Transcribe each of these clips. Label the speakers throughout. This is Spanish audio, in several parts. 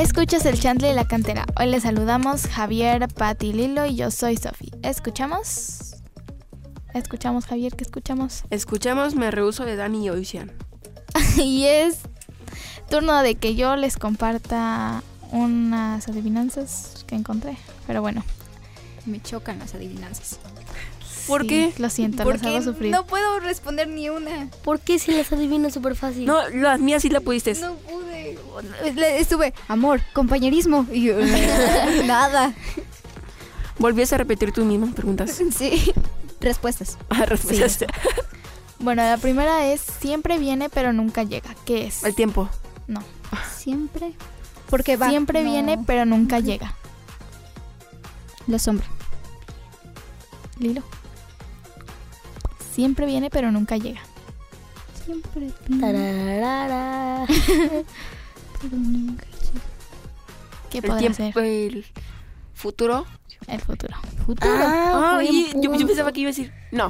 Speaker 1: Escuchas el Chantle de la Cantera. Hoy les saludamos Javier, Pati, Lilo y yo soy Sofi. ¿Escuchamos? ¿Escuchamos, Javier? ¿Qué escuchamos?
Speaker 2: Escuchamos Me Rehuso de Dani y Oisian.
Speaker 1: Y es turno de que yo les comparta unas adivinanzas que encontré. Pero bueno.
Speaker 3: Me chocan las adivinanzas.
Speaker 2: ¿Por
Speaker 1: Sí,
Speaker 2: qué?
Speaker 1: Lo siento, los hago sufrir.
Speaker 3: No puedo responder ni una.
Speaker 4: ¿Por qué si las adivino súper fácil?
Speaker 2: No, las mías sí la pudiste.
Speaker 3: No pude. Estuve, amor, compañerismo. Y yo, nada.
Speaker 2: ¿Volvías a repetir tus mismas preguntas?
Speaker 3: Sí. Respuestas.
Speaker 2: Respuestas.
Speaker 1: Sí. Bueno, la primera es siempre viene pero nunca llega. ¿Qué es?
Speaker 2: El tiempo.
Speaker 1: No.
Speaker 3: Siempre. Porque va.
Speaker 1: Siempre
Speaker 3: no.
Speaker 1: viene pero nunca llega.
Speaker 3: La sombra.
Speaker 1: Lilo. Siempre viene pero nunca llega.
Speaker 3: Siempre.
Speaker 4: Tararara.
Speaker 3: Pero nunca llega.
Speaker 1: ¿Qué
Speaker 2: El
Speaker 1: podrá
Speaker 2: tiempo.
Speaker 1: ser?
Speaker 2: El futuro.
Speaker 1: El futuro.
Speaker 4: Ah, buen
Speaker 2: y yo
Speaker 4: punto.
Speaker 2: pensaba que iba a decir no.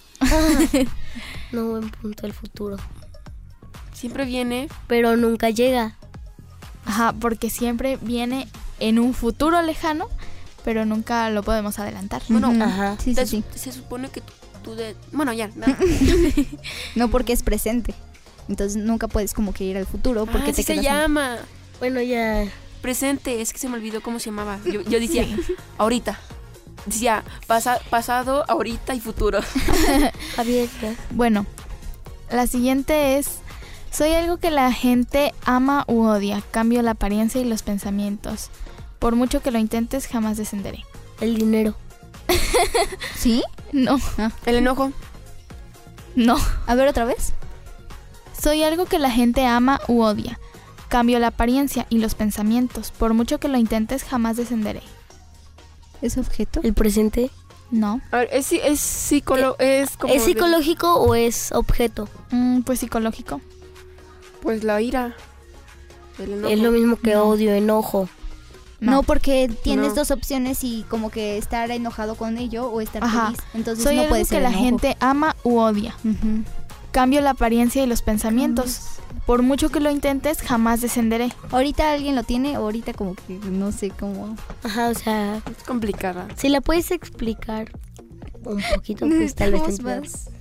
Speaker 4: No, buen punto, el futuro.
Speaker 2: Siempre viene.
Speaker 4: Pero nunca llega.
Speaker 1: Ajá, porque siempre viene en un futuro lejano, pero nunca lo podemos adelantar.
Speaker 2: Bueno,
Speaker 4: Ajá.
Speaker 3: Sí, sí, sí.
Speaker 2: Se supone que tú de... Bueno, ya, nada.
Speaker 3: No porque es presente. Entonces nunca puedes como que ir al futuro porque
Speaker 2: Así
Speaker 3: te
Speaker 2: se
Speaker 3: quedas en-
Speaker 2: llama.
Speaker 4: Bueno, ya.
Speaker 2: Presente, es que se me olvidó cómo se llamaba. Yo decía, ahorita. Decía, pasado, ahorita y futuro.
Speaker 4: Javier, ya.
Speaker 1: Bueno, la siguiente es: soy algo que la gente ama u odia. Cambio la apariencia y los pensamientos. Por mucho que lo intentes, jamás descenderé.
Speaker 4: El dinero.
Speaker 3: ¿Sí?
Speaker 1: No,
Speaker 2: El enojo.
Speaker 1: no.
Speaker 3: A ver otra vez.
Speaker 1: Soy algo que la gente ama u odia. Cambio la apariencia y los pensamientos. Por mucho que lo intentes, jamás descenderé.
Speaker 3: ¿Es objeto?
Speaker 4: El presente.
Speaker 1: No.
Speaker 2: A ver, es como
Speaker 4: ¿Es psicológico o es objeto?
Speaker 1: Pues psicológico.
Speaker 2: Pues la ira. El enojo.
Speaker 4: Es lo mismo que
Speaker 1: No.
Speaker 4: odio, enojo.
Speaker 3: No, porque tienes
Speaker 2: No.
Speaker 3: dos opciones y como que estar enojado con ello o estar
Speaker 1: Ajá.
Speaker 3: feliz. Entonces
Speaker 1: Soy
Speaker 3: no
Speaker 1: algo
Speaker 3: puede
Speaker 1: que
Speaker 3: ser
Speaker 1: la
Speaker 3: enojo.
Speaker 1: gente ama u odia.
Speaker 3: Ujú.
Speaker 1: Cambio la apariencia y los pensamientos. Por mucho que lo intentes, jamás descenderé.
Speaker 3: Ahorita alguien lo tiene, ahorita como que no sé cómo.
Speaker 4: Ajá, o sea,
Speaker 2: Es complicada.
Speaker 4: si la puedes explicar un poquito, pues tal vez te
Speaker 3: Necesitamos
Speaker 4: entienda.
Speaker 3: más.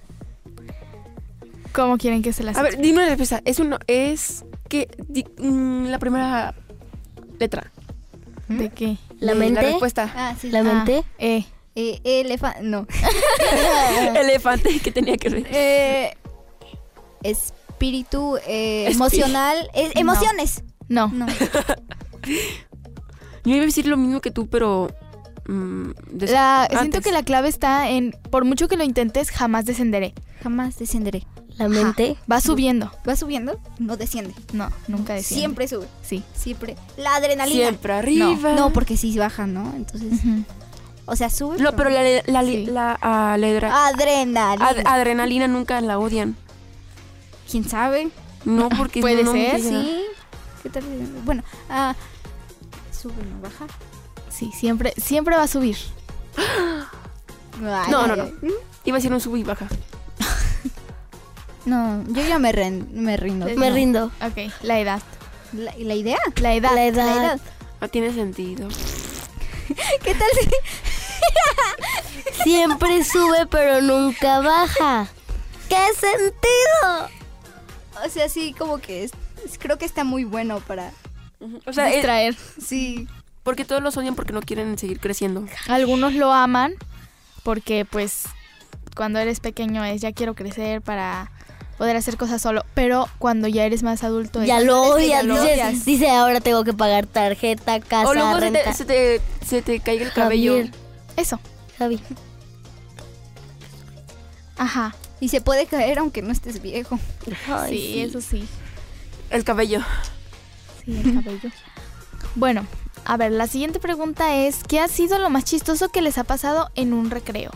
Speaker 1: ¿Cómo quieren que se las
Speaker 2: A ver, dime la respuesta. Es que la primera letra.
Speaker 1: ¿De qué?
Speaker 4: ¿La
Speaker 2: de
Speaker 4: mente?
Speaker 2: La respuesta.
Speaker 3: Ah, sí.
Speaker 4: ¿La mente?
Speaker 3: No.
Speaker 2: Elefante que tenía que ver.
Speaker 3: Espíritu emocional.
Speaker 1: No.
Speaker 3: Emociones.
Speaker 1: No.
Speaker 3: No.
Speaker 2: Yo iba a decir lo mismo que tú, pero...
Speaker 1: Siento
Speaker 2: antes.
Speaker 1: que la clave está en por mucho que lo intentes, jamás descenderé.
Speaker 3: Jamás descenderé.
Speaker 4: ¿La mente?
Speaker 1: Va subiendo.
Speaker 3: ¿Va subiendo? No desciende.
Speaker 1: No, nunca desciende.
Speaker 3: Siempre sube.
Speaker 1: Sí.
Speaker 3: Siempre. La adrenalina.
Speaker 2: Siempre arriba.
Speaker 3: No, porque sí baja, ¿no? Entonces,
Speaker 1: Ujú.
Speaker 3: o sea, sube.
Speaker 2: No, pero
Speaker 1: Sí.
Speaker 2: la
Speaker 3: Adrenalina.
Speaker 2: adrenalina nunca la odian.
Speaker 3: ¿Quién sabe?
Speaker 2: No, porque
Speaker 1: Puede
Speaker 2: no
Speaker 1: ser,
Speaker 2: llega.
Speaker 3: Sí. ¿Qué tal? Bueno, sube, no baja.
Speaker 1: Sí, siempre va a subir.
Speaker 3: Ay,
Speaker 2: No,
Speaker 3: ay,
Speaker 2: no, no.
Speaker 3: ay.
Speaker 2: Iba a decir un sub y baja.
Speaker 3: No, yo ya me rindo.
Speaker 4: Me rindo.
Speaker 1: Ok, la edad.
Speaker 3: ¿La idea?
Speaker 1: La edad.
Speaker 4: La edad.
Speaker 2: No tiene sentido.
Speaker 3: ¿Qué tal si
Speaker 4: Siempre sube, pero nunca baja. ¿Qué sentido?
Speaker 3: O sea, sí, como que creo que está muy bueno para...
Speaker 2: O sea,
Speaker 1: Distraer.
Speaker 3: Sí.
Speaker 2: porque todos los odian porque no quieren seguir creciendo.
Speaker 1: Algunos lo aman porque pues cuando eres pequeño ya quiero crecer para poder hacer cosas solo, pero cuando ya eres más adulto
Speaker 4: Ya
Speaker 1: es-
Speaker 4: lo
Speaker 1: es que ya
Speaker 4: odias.
Speaker 1: lo odias.
Speaker 4: Dice, ahora tengo que pagar tarjeta, casa,
Speaker 2: O luego
Speaker 4: renta.
Speaker 2: se te caiga el cabello.
Speaker 4: Javier.
Speaker 1: Eso.
Speaker 4: Javi.
Speaker 1: Ajá.
Speaker 3: Y se puede caer aunque no estés viejo.
Speaker 4: Ay,
Speaker 1: sí, eso sí.
Speaker 2: El cabello.
Speaker 1: Sí, el cabello. Bueno, a ver, la siguiente pregunta es: ¿qué ha sido lo más chistoso que les ha pasado en un recreo?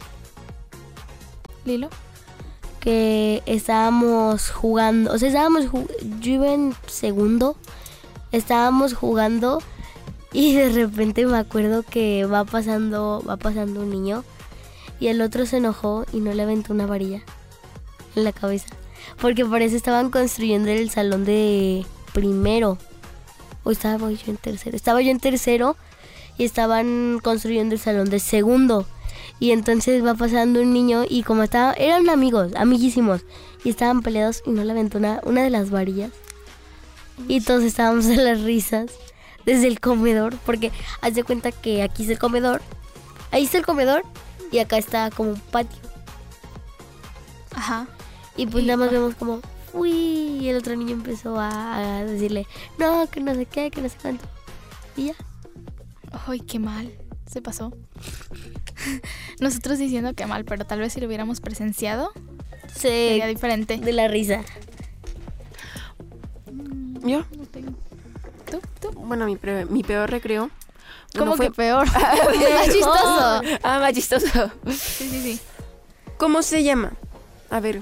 Speaker 1: Lilo.
Speaker 4: Que estábamos jugando, o sea, yo iba en segundo, estábamos jugando y de repente me acuerdo que va pasando un niño y el otro se enojó y no le aventó una varilla en la cabeza, porque por eso estaban construyendo el salón de primero o estaba yo en tercero. Estaba yo en tercero y estaban construyendo el salón de segundo. Y entonces va pasando un niño y como eran amigos, amiguísimos, y estaban peleados y no le aventó una de las varillas. Y todos estábamos en las risas desde el comedor, porque haz de cuenta que aquí está el comedor, ahí está el comedor y acá está como un patio.
Speaker 1: Ajá.
Speaker 4: Y pues nada más vemos como, uy, y el otro niño empezó a decirle, no, que no sé qué, que no sé cuánto. Y ya.
Speaker 1: Ay, qué mal. Se pasó. Nosotros diciendo que mal, pero tal vez si lo hubiéramos presenciado sería diferente.
Speaker 4: De la risa.
Speaker 2: ¿Yo?
Speaker 1: ¿Tú?
Speaker 2: Bueno, mi peor recreo.
Speaker 1: ¿Cómo
Speaker 2: fue
Speaker 1: que peor? Más chistoso.
Speaker 2: Más chistoso.
Speaker 1: Sí.
Speaker 2: ¿Cómo se llama? A ver.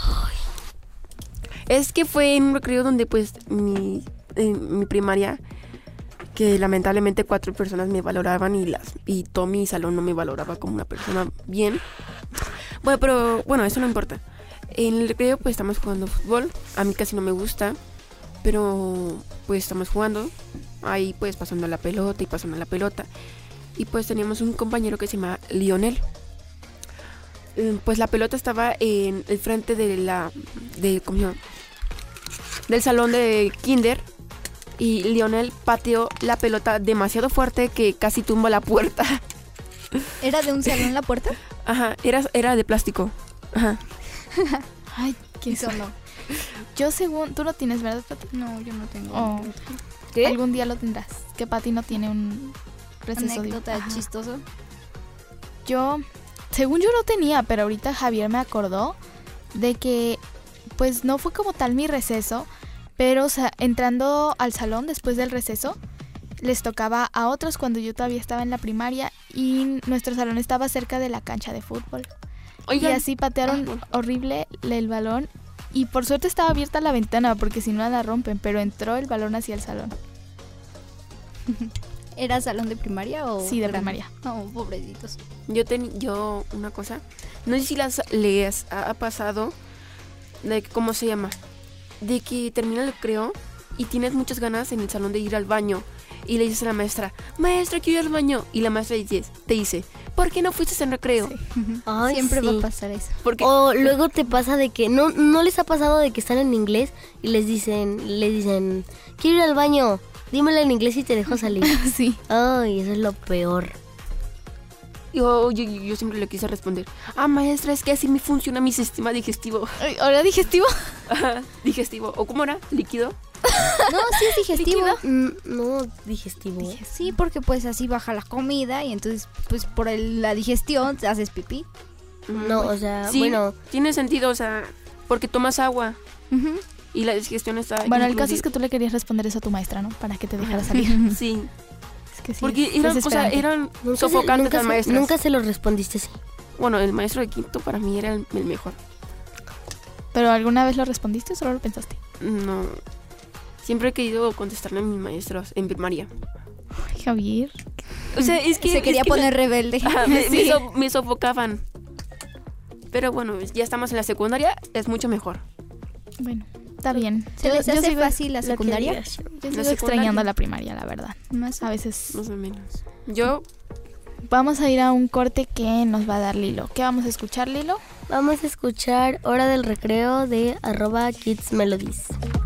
Speaker 2: Es que fue en un recreo donde pues en mi primaria, que lamentablemente 4 personas me valoraban y todo mi salón no me valoraba como una persona bien. Bueno, pero bueno, eso no importa. En el recreo pues estamos jugando fútbol. A mí casi no me gusta, pero pues estamos jugando. Ahí pues pasando la pelota. Y pues teníamos un compañero que se llama Lionel. Pues la pelota estaba en el frente del salón de kinder. Y Lionel pateó la pelota demasiado fuerte que casi tumbó la puerta.
Speaker 3: ¿Era de un salón la puerta?
Speaker 2: Ajá, era de plástico. Ajá.
Speaker 1: Ay, qué solo. Yo según... Tú no tienes, ¿verdad, Pati?
Speaker 3: No, yo no tengo.
Speaker 1: Oh.
Speaker 3: ¿Qué?
Speaker 1: Algún día lo tendrás. Que Pati no tiene un receso.
Speaker 3: Anécdota
Speaker 1: Ajá.
Speaker 3: chistoso.
Speaker 1: Según yo no tenía, pero ahorita Javier me acordó de que pues no fue como tal mi receso, pero o sea, entrando al salón después del receso les tocaba a otros cuando yo todavía estaba en la primaria y nuestro salón estaba cerca de la cancha de fútbol.
Speaker 2: Oigan.
Speaker 1: Y así patearon horrible el balón y por suerte estaba abierta la ventana porque si no la rompen, pero entró el balón hacia el salón.
Speaker 3: ¿Era salón de primaria o...?
Speaker 1: Sí, de
Speaker 3: grande?
Speaker 1: primaria.
Speaker 3: No, pobrecitos.
Speaker 2: Yo una cosa, no sé si les ha pasado de ¿cómo se llama? De que termina el recreo y tienes muchas ganas en el salón de ir al baño y le dices a la maestra, quiero ir al baño, y la maestra te dice, ¿por qué no fuiste en recreo?
Speaker 1: Sí.
Speaker 4: Ay,
Speaker 3: Siempre
Speaker 4: sí.
Speaker 3: va a pasar eso.
Speaker 2: Porque
Speaker 4: O luego te pasa de que no les ha pasado de que están en inglés y les dicen, quiero ir al baño, dímelo en inglés y te dejo salir.
Speaker 1: Sí.
Speaker 4: Ay, eso es lo peor.
Speaker 2: yo siempre le quise responder, maestra, es que así me funciona mi sistema digestivo.
Speaker 1: Ay, ¿ahora digestivo?
Speaker 2: Ajá, digestivo, ¿o cómo era? ¿Líquido?
Speaker 3: No, sí es digestivo.
Speaker 4: No, digestivo.
Speaker 3: Sí, porque pues así baja la comida y entonces pues por la digestión te haces pipí.
Speaker 4: No, o sea,
Speaker 2: Sí,
Speaker 4: bueno,
Speaker 2: tiene sentido, o sea, porque tomas agua y la digestión está
Speaker 1: Bueno, el caso es que tú le querías responder eso a tu maestra, ¿no? Para que te dejara salir.
Speaker 2: Sí,
Speaker 1: Es que sí,
Speaker 2: porque
Speaker 1: es
Speaker 2: eran, o sea,
Speaker 1: desesperante.
Speaker 2: eran
Speaker 4: nunca
Speaker 2: sofocantes
Speaker 4: nunca
Speaker 2: las maestras.
Speaker 4: nunca se lo respondiste así.
Speaker 2: Bueno, el maestro de quinto para mí era el mejor.
Speaker 1: ¿Pero alguna vez lo respondiste o solo lo pensaste?
Speaker 2: No, siempre he querido contestarle a mis maestros en primaria.
Speaker 1: Ay, Javier.
Speaker 2: O sea, es que...
Speaker 3: Se quería
Speaker 2: es que
Speaker 3: poner rebelde.
Speaker 2: me sofocaban. Pero bueno, ya estamos en la secundaria, es mucho mejor.
Speaker 1: Bueno, está bien.
Speaker 3: ¿Se les hace
Speaker 1: sigo-
Speaker 3: fácil la secundaria?
Speaker 1: Yo sigo
Speaker 2: secundaria.
Speaker 1: extrañando la primaria, la verdad.
Speaker 3: Más
Speaker 1: A veces
Speaker 2: Más o menos. Yo,
Speaker 1: vamos a ir a un corte que nos va a dar Lilo. ¿Qué vamos a escuchar, Lilo?
Speaker 4: Vamos a escuchar Hora del Recreo de @KidsMelodies.